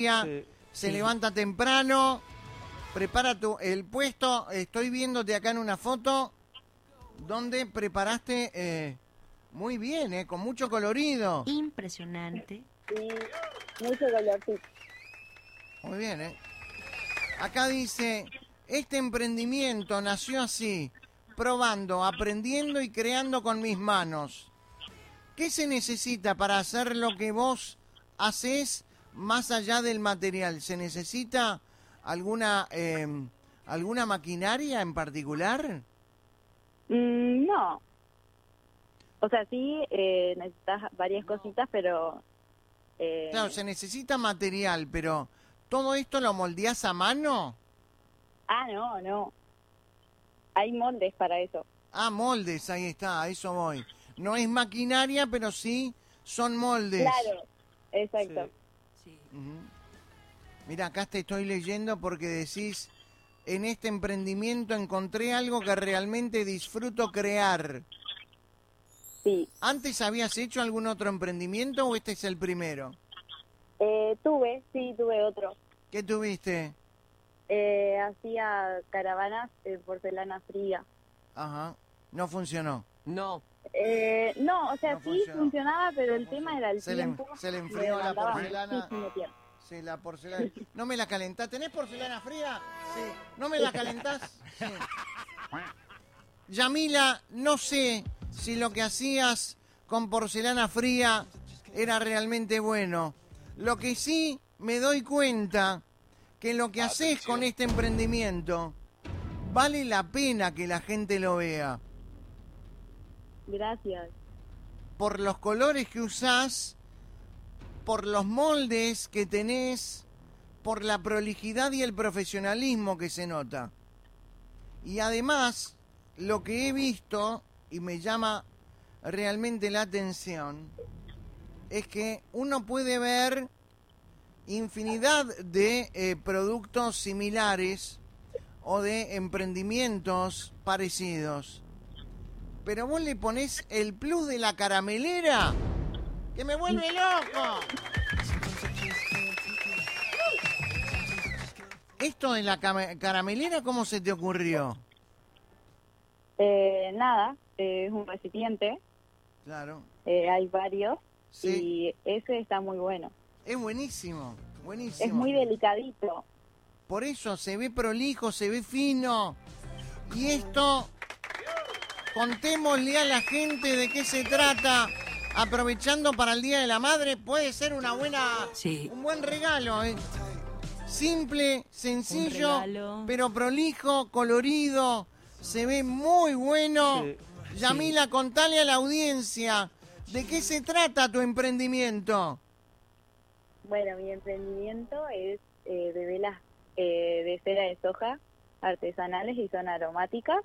Se levanta temprano, prepara el puesto. Estoy viéndote acá en una foto donde preparaste muy bien, con mucho colorido. Impresionante. Sí, mucho colorcito. Muy bien, Acá dice, este emprendimiento nació así, probando, aprendiendo y creando con mis manos. ¿Qué se necesita para hacer lo que vos haces más allá del material? ¿Se necesita alguna maquinaria en particular? No. O sea, sí, necesitas varias cositas, pero... Claro, se necesita material, pero ¿todo esto lo moldeás a mano? No. Hay moldes para eso. Moldes, ahí está, a eso voy. No es maquinaria, pero sí son moldes. Claro, exacto. Sí. Mira, acá te estoy leyendo porque decís, en este emprendimiento encontré algo que realmente disfruto crear. Sí. ¿Antes habías hecho algún otro emprendimiento o este es el primero? Tuve otro. ¿Qué tuviste? Hacía caravanas de porcelana fría. Ajá, no funcionó. No. No, o sea, No sí funcionó. funcionaba, pero el tema era el Se tiempo. le enfrió la demandaba porcelana. muchísimo tiempo. Sí, la porcelana. ¿No me la calentás? ¿Tenés porcelana fría? Sí. ¿No me la calentás? Sí. Yamila, no sé si lo que hacías con porcelana fría era realmente bueno. Lo que sí me doy cuenta que lo que haces con este emprendimiento vale la pena que la gente lo vea. Gracias. Por los colores que usás, por los moldes que tenés, por la prolijidad y el profesionalismo que se nota. Y además, lo que he visto, y me llama realmente la atención, es que uno puede ver infinidad de productos similares o de emprendimientos parecidos. Pero vos le ponés el plus de la caramelera, que me vuelve loco. Esto de la caramelera, ¿cómo se te ocurrió? Nada, es un recipiente. Claro. Hay varios. Sí. Y ese está muy bueno. Es buenísimo, buenísimo. Es muy delicadito. Por eso se ve prolijo, se ve fino. Y esto, contémosle a la gente de qué se trata. Aprovechando para el Día de la Madre, puede ser un buen regalo. Simple, sencillo, pero prolijo, colorido. Se ve muy bueno. Sí. Yamila, contale a la audiencia, ¿de qué se trata tu emprendimiento? Bueno, mi emprendimiento es de velas de cera de soja artesanales y son aromáticas.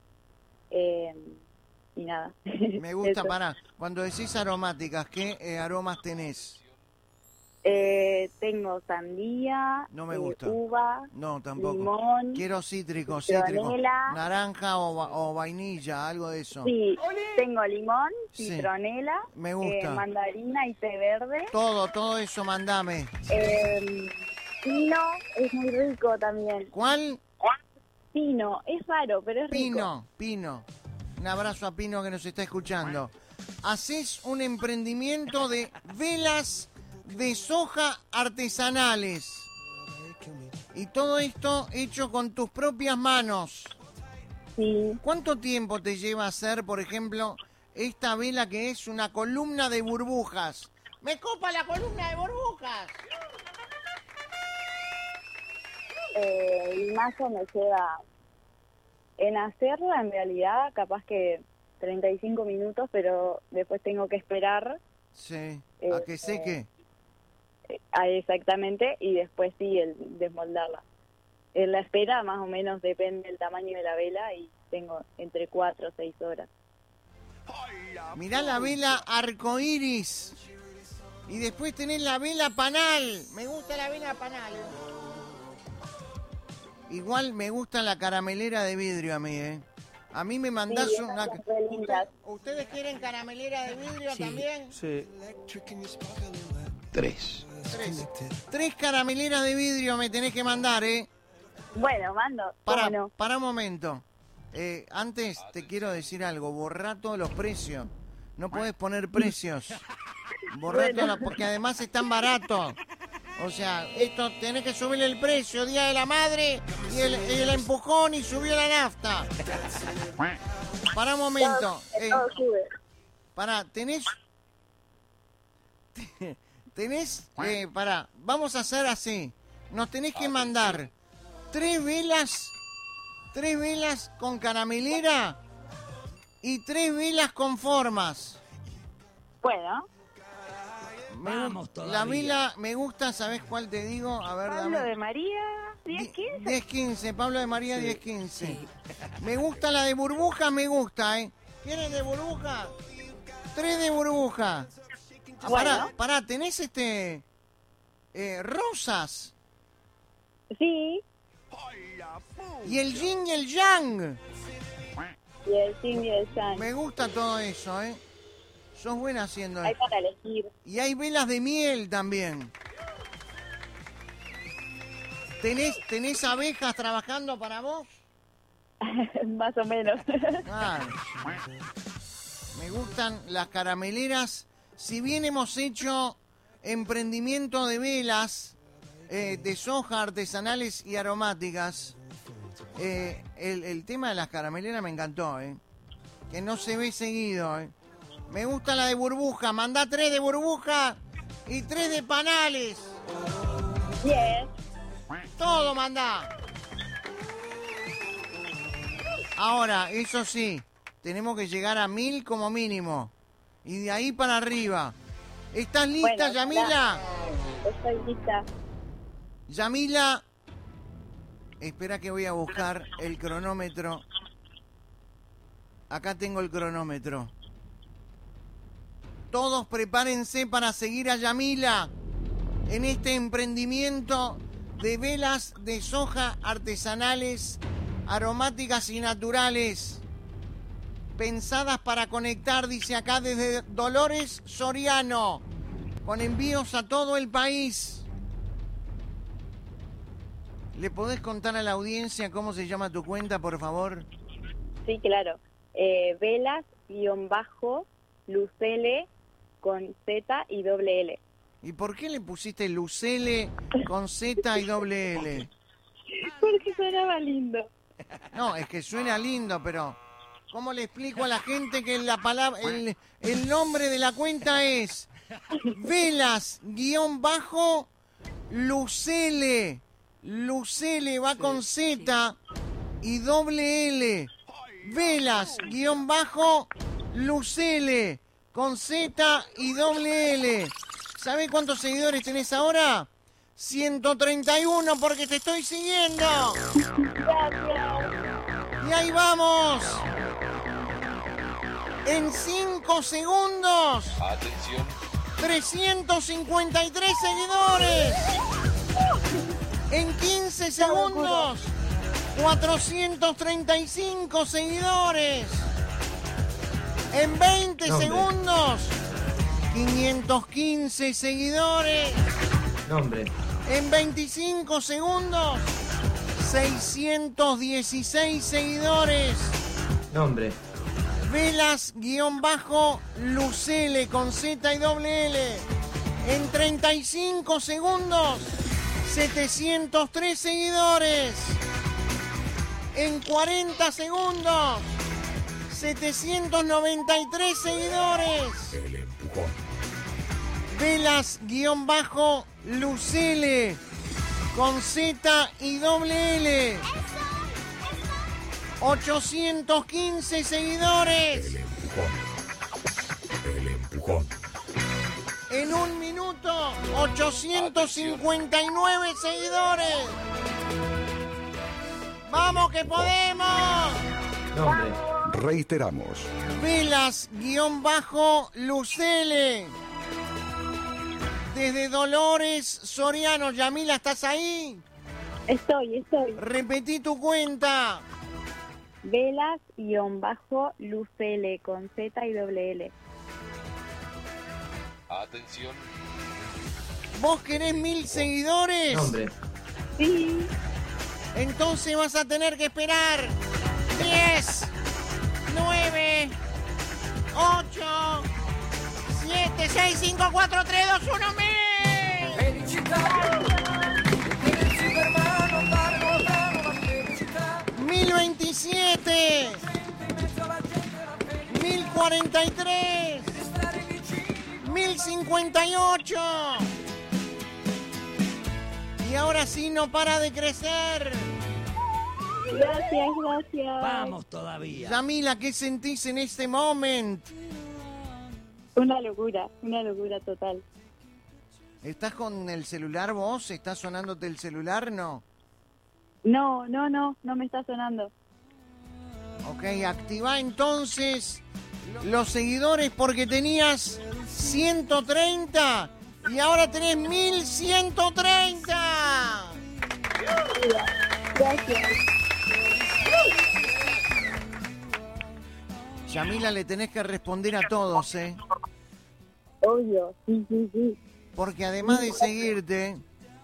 Y nada. Me gusta, Eso. pará. Cuando decís aromáticas, ¿qué aromas tenés? Tengo sandía, No me gusta. uva, No, tampoco. limón, Quiero cítrico. citronela. Naranja o vainilla, algo de eso. Sí, tengo limón, Sí. citronela, Me gusta. mandarina y té verde. Todo eso mandame. Pino es muy rico también. ¿Cuál? Pino, es raro, pero es rico. Pino. Un abrazo a Pino que nos está escuchando. Hacés un emprendimiento de velas de soja artesanales. Y todo esto hecho con tus propias manos. Sí. ¿Cuánto tiempo te lleva hacer, por ejemplo, esta vela que es una columna de burbujas? ¡Me copa la columna de burbujas! El mazo me lleva en hacerla, en realidad, capaz que 35 minutos, pero después tengo que esperar. Sí, a que seque. Exactamente, y después sí, el desmoldarla. En la espera, más o menos, depende del tamaño de la vela y tengo entre 4 o 6 horas. Mirá la vela arcoíris. Y después tenés la vela panal. Me gusta la vela panal. Igual me gusta la caramelera de vidrio a mí, A mí me mandás Sí, una... esas son re lindas. ¿Ustedes quieren caramelera de vidrio Sí. también? Sí. 3. 3 carameleras de vidrio me tenés que mandar, ¿eh? Bueno, mando. ¿Cómo no? Para un momento. Antes te quiero decir algo. Borrá todos los precios. No podés poner precios. Borrá Bueno. porque además están baratos. O sea, esto tenés que subirle el precio. Día de la Madre y el empujón y subió la nafta. Para un momento. Todo sube. Pará, tenés... vamos a hacer así. Nos tenés que mandar 3 velas con caramelera y 3 velas con formas. Bueno, La vela me gusta, ¿sabés cuál te digo? A ver, Pablo de María, 10-15. 10-15, Pablo de María 10-15. Me gusta la de burbuja, me gusta, ¿eh? ¿Quieres de burbuja? 3 de burbuja. Bueno. Pará, ¿tenés rosas? Sí, Y el yin y el yang. y el yin y el yang. Me gusta todo eso, ¿eh? Sos buena haciendo Hay eso. para elegir. Y hay velas de miel también. ¿Tenés abejas trabajando para vos? Más o menos. Claro. Me gustan las carameleras. Si bien hemos hecho emprendimiento de velas de soja artesanales y aromáticas, el tema de las carameleras me encantó, que no se ve seguido. Me gusta la de burbuja. Mandá 3 de burbuja y 3 de panales. Yes. Todo mandá. Ahora, eso sí, tenemos que llegar a 1000 como mínimo. Y de ahí para arriba. ¿Estás lista, Bueno, Yamila? Estoy lista. Yamila, espera que voy a buscar el cronómetro. Acá tengo el cronómetro. Todos prepárense para seguir a Yamila en este emprendimiento de velas de soja artesanales, aromáticas y naturales. Pensadas para conectar, dice acá, desde Dolores Soriano, con envíos a todo el país. ¿Le podés contar a la audiencia cómo se llama tu cuenta, por favor? Sí, claro. Velas-Lucele con Z y doble L. ¿Y por qué le pusiste Lucele con Z y doble L? Porque sonaba lindo. No, es que suena lindo, pero ¿cómo le explico a la gente que la palabra, el nombre de la cuenta es Velas-Lucele? Lucele va con Z y doble L. Velas-Lucele con Z y doble L. ¿Sabés cuántos seguidores tenés ahora? 131 porque te estoy siguiendo. Gracias. Y ahí vamos. En 5 segundos. Atención. 353 seguidores. En 15 segundos. 435 seguidores. En 20 segundos. 515 seguidores. Nombre. En 25 segundos. 616 seguidores. Nombre. Velas-Lucele con Z y doble L. En 35 segundos, 703 seguidores. En 40 segundos, 793 seguidores. El empujón. Velas-Lucele con Z y doble L. 815 seguidores. El empujón. El empujón. En 1 minuto, 859 seguidores. ¡Vamos que podemos! Nombre. Reiteramos. Velas-Lucele. Desde Dolores Soriano. Yamila, ¿estás ahí? Estoy. Repetí tu cuenta. Velas-Lucele con Z y doble L. Atención. ¿Vos querés 1000 seguidores? Nombre. Sí. Entonces vas a tener que esperar 10, 9, 8, 7, 6, 5, 4, 3, 2, 1, 1027, 1043, 1058. Y ahora sí no para de crecer. Gracias, gracias. Vamos todavía. Yamila, ¿qué sentís en este momento? Una locura total. ¿Estás con el celular vos? ¿Está sonándote el celular? No. No me está sonando. Ok, activa entonces los seguidores porque tenías 130 y ahora tenés 1130. Gracias. Yamila, le tenés que responder a todos, ¿eh? Obvio, sí. Porque además de seguirte,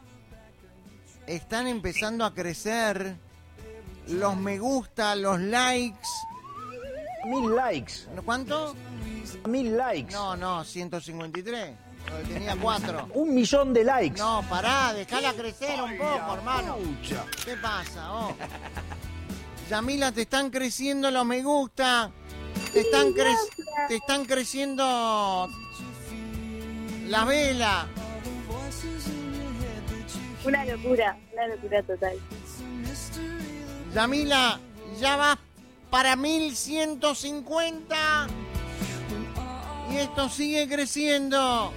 están empezando a crecer los me gusta, los likes. 1000 likes. ¿Cuánto? 1000 likes. No, 153. Porque tenía 4. 1 millón de likes. No, pará, dejala crecer un poco, hermano. ¿Qué pasa? Oh. Yamila, te están creciendo los me gusta. Te están creciendo la vela. Una locura total. Yamila, ya vas para 1150. Y esto sigue creciendo.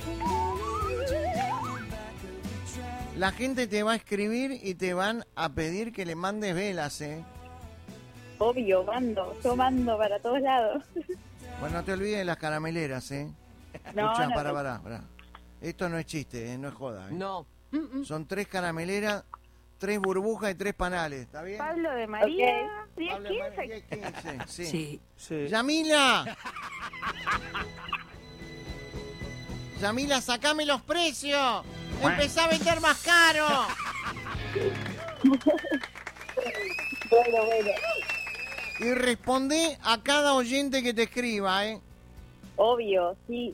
La gente te va a escribir y te van a pedir que le mandes velas, ¿eh? Obvio, yo mando para todos lados. Bueno, no te olvides de las carameleras, ¿eh? No, Escuchá, no, pará. Esto no es chiste, ¿eh? No es joda, ¿eh? No. Son 3 carameleras, 3 burbujas y 3 panales, ¿está bien? Pablo de María, Pablo, 10-15. 10, 15, sí. Sí. Yamila. Yamila, sacame los precios. Empezá a vender más caro. Bueno. Y responde a cada oyente que te escriba, ¿eh? Obvio, sí.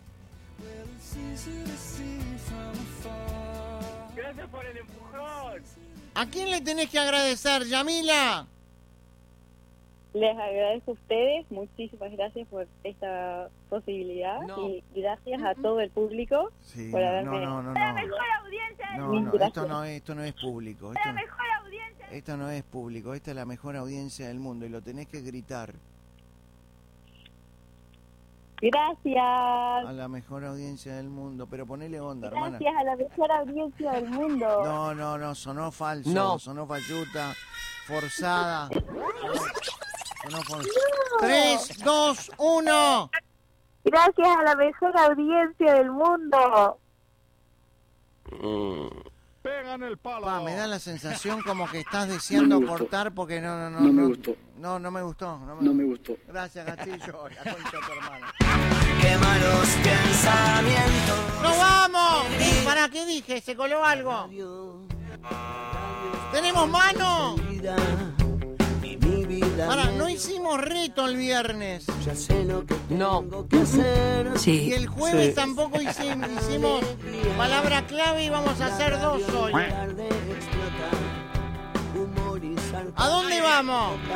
Gracias por el empujón. ¿A quién le tenés que agradecer, Yamila? Les agradezco a ustedes, muchísimas gracias por esta posibilidad y gracias a todo el público Sí, por haberme... no. La mejor audiencia del No, Gracias. esto no es público. La mejor audiencia. Esto no es público, esta es la mejor audiencia del mundo y lo tenés que gritar. Gracias. A la mejor audiencia del mundo, pero ponele onda, hermana. Gracias a la mejor audiencia del mundo. No, sonó falso, No. sonó falluta, forzada. Sonó forzada. 3, 2, 1. Gracias a la mejor audiencia del mundo. Pegan el palo. Pa, me da la sensación como que estás deseando cortar porque no me gustó. No me gustó. No me gustó. Gracias, Gatillo. La concha de tu hermano. Qué malos pensamientos. ¡Nos vamos! ¿Para qué dije? ¿Se coló algo? ¿Tenemos mano? Para, no hicimos reto el viernes. No. Y el jueves tampoco hicimos palabra clave y vamos a hacer 2 hoy. ¿A dónde vamos?